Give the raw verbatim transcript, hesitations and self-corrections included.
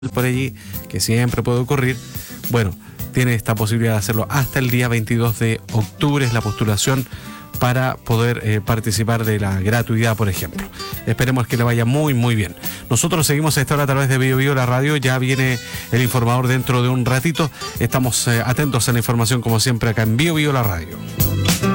por allí, que siempre puede ocurrir, bueno, tiene esta posibilidad de hacerlo hasta el día veintidós de octubre, es la postulación para poder eh, participar de la gratuidad, por ejemplo. Esperemos que le vaya muy, muy bien. Nosotros seguimos a esta hora a través de Bio Bio, la radio. Ya viene el informador dentro de un ratito. Estamos eh, atentos a la información, como siempre, acá en Bio Bio, la radio.